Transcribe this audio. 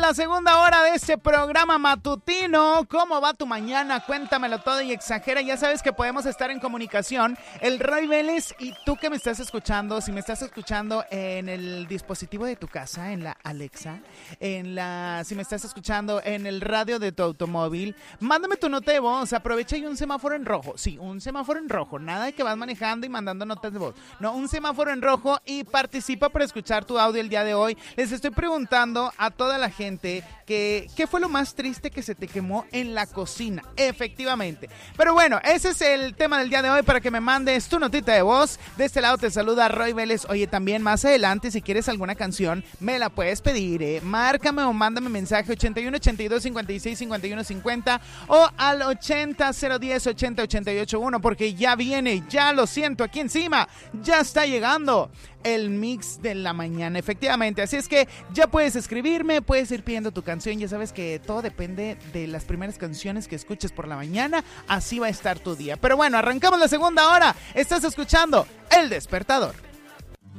la segunda hora de este programa matutino. ¿Cómo va tu mañana? Cuéntamelo todo y exagera. Ya sabes que podemos estar en comunicación. El Roy Vélez y tú que me estás escuchando, si me estás escuchando en el dispositivo de tu casa, en la Alexa, si me estás escuchando en el radio de tu automóvil, mándame tu nota de voz. Aprovecha, y un semáforo en rojo. Sí, un semáforo en rojo. Nada de que vas manejando y mandando notas de voz. No, un semáforo en rojo, y participa para escuchar tu audio el día de hoy. Les estoy preguntando a toda la gente ¿qué fue lo más triste que se te quemó en la cocina? Efectivamente. Pero bueno, ese es el tema del día de hoy, para que me mandes tu notita de voz. De este lado te saluda Roy Vélez. Oye, también más adelante, si quieres alguna canción, me la puedes pedir, Márcame o mándame mensaje 81 82 56 51 50 o al 80 010 80 88 1, porque ya viene, ya lo siento aquí encima, ya está llegando el mix de la mañana, efectivamente. Así es que ya puedes escribirme, puedes ir pidiendo tu canción. Ya sabes que todo depende de las primeras canciones que escuches por la mañana. Así va a estar tu día. Pero bueno, arrancamos la segunda hora. Estás escuchando El Despertador.